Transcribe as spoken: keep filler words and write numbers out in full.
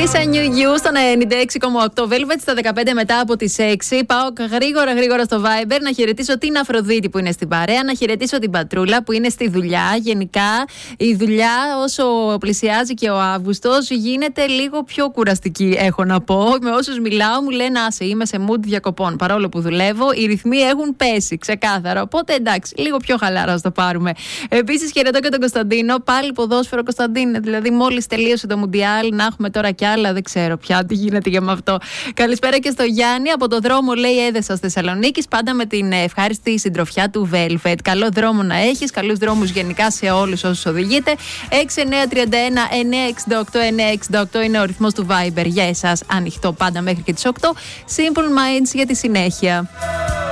Lisa New You στον ενενήντα έξι κόμμα οκτώ Velvet στα δεκαπέντε μετά από τις έξι. Πάω γρήγορα γρήγορα στο Viber να χαιρετήσω την Αφροδίτη που είναι στην παρέα, να χαιρετήσω την Πατρούλα που είναι στη δουλειά. Γενικά η δουλειά όσο πλησιάζει και ο Αύγουστος γίνεται λίγο πιο κουραστική, έχω να πω. Με όσους μιλάω μου λένε άσε είμαι σε mood διακοπών. Παρόλο που δουλεύω, οι ρυθμοί έχουν πέσει ξεκάθαρα. Οπότε εντάξει, λίγο πιο χαλάρα ας το πάρουμε. Επίσης χαιρετώ και τον Κωνσταντίνο. Πάλι ποδόσφαιρο, Κωνσταντίνε. Δηλαδή μόλις τελείωσε το Μουντιάλ, να έχουμε τώρα κι άλλα, δεν ξέρω πια τι γίνεται για με αυτό. Καλησπέρα και στο Γιάννη. Από το δρόμο λέει έδεσα στη Θεσσαλονίκη, πάντα με την ευχάριστη συντροφιά του Velvet. Καλό δρόμο να έχεις, καλούς δρόμους γενικά σε όλους όσους οδηγείτε. έξι εννιά τρία ένα εννιά έξι οκτώ εννιά έξι οκτώ είναι ο ρυθμός του Viber για εσάς, ανοιχτό πάντα μέχρι και τις οκτώ. Simple Minds για τη συνέχεια.